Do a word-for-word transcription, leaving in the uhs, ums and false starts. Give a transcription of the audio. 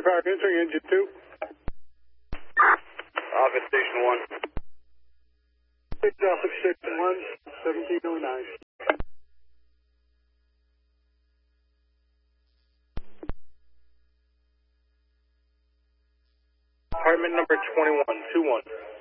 five, entering engine two. Office Station one. Office Station one, seventeen oh nine. Apartment number twenty-one, two one.